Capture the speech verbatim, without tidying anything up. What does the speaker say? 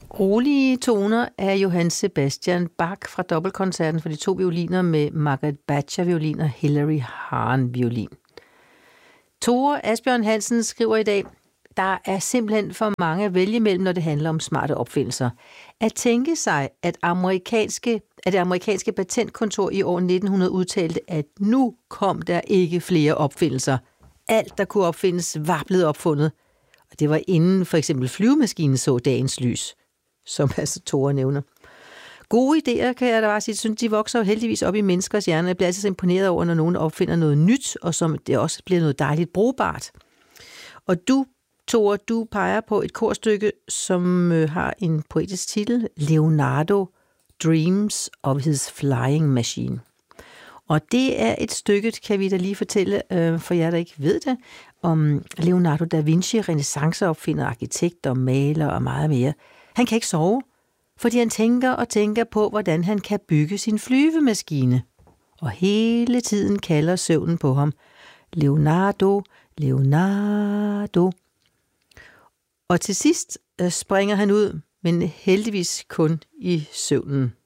Rolige toner af Johann Sebastian Bach fra dobbeltkoncerten for de to violiner med Margaret Batcher violin og Hilary Hahn violin. Tore Asbjørn Hansen skriver i dag, der er simpelthen for mange at vælge mellem, når det handler om smarte opfindelser. At tænke sig, at, amerikanske, at det amerikanske patentkontor i år nitten hundrede udtalte, at nu kom der ikke flere opfindelser. Alt, der kunne opfindes, var blevet opfundet. Og det var inden for eksempel flyvemaskinen så dagens lys, som altså Tore nævner. Gode idéer, kan jeg da bare sige, synes, de vokser jo heldigvis op i menneskers hjerner. Jeg bliver altid så imponeret over, når nogen opfinder noget nyt, og som det også bliver noget dejligt brugbart. Og du, Tore, du peger på et korstykke, som øh, har en poetisk titel, Leonardo Dreams of His Flying Machine. Og det er et stykke, kan vi da lige fortælle, øh, for jer, der ikke ved det, om Leonardo da Vinci, renæssanceopfinder, arkitekt og maler og meget mere. Han kan ikke sove, fordi han tænker og tænker på, hvordan han kan bygge sin flyvemaskine. Og hele tiden kalder søvnen på ham. Leonardo, Leonardo. Og til sidst øh, springer han ud, men heldigvis kun i søvnen.